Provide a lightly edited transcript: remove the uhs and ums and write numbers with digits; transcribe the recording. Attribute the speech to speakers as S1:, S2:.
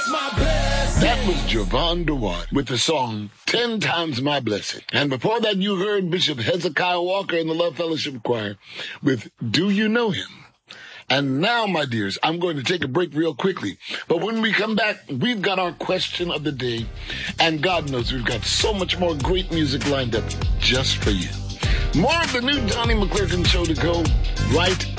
S1: That was Javon DeWatt with the song 10 Times My Blessing. And before that, you heard Bishop Hezekiah Walker and the Love Fellowship Choir with Do You Know Him? And now, my dears, I'm going to take a break real quickly. But when we come back, we've got our question of the day. And God knows we've got so much more great music lined up just for you. More of the new Donnie McClurkin show to go right